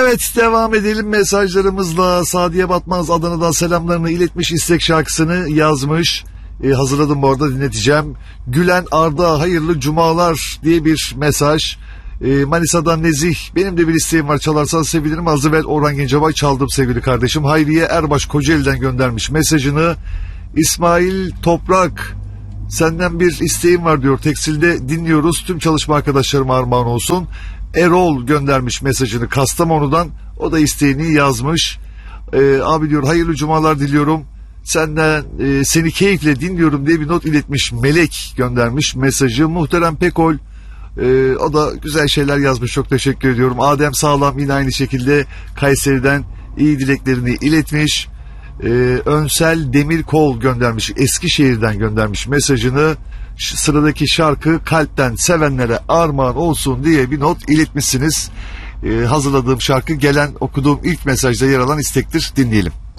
Evet, devam edelim mesajlarımızla. Sadiye Batmaz Adana'dan selamlarını iletmiş, istek şarkısını yazmış. Hazırladım, bu arada dinleteceğim. Gülen Arda hayırlı cumalar diye bir mesaj. Manisa'dan Nezih, benim de bir isteğim var, çalarsan sevinirim. Az evvel Orhan Gencebay çaldım sevgili kardeşim. Hayriye Erbaş Kocaeli'den göndermiş mesajını. İsmail Toprak, senden bir isteğim var diyor, tekstilde dinliyoruz, tüm çalışma arkadaşlarıma armağan olsun. Erol göndermiş mesajını Kastamonu'dan, o da isteğini yazmış. Abi diyor, hayırlı cumalar diliyorum, senden seni keyifle dinliyorum diye bir not iletmiş. Melek göndermiş mesajı. Muhterem Pekol, o da güzel şeyler yazmış, çok teşekkür ediyorum. Adem Sağlam yine aynı şekilde Kayseri'den iyi dileklerini iletmiş. Önsel Demirkol göndermiş, Eskişehir'den göndermiş mesajını. Sıradaki şarkı kalpten sevenlere armağan olsun diye bir not iletmişsiniz. Hazırladığım şarkı gelen okuduğum ilk mesajda yer alan istektir, dinleyelim.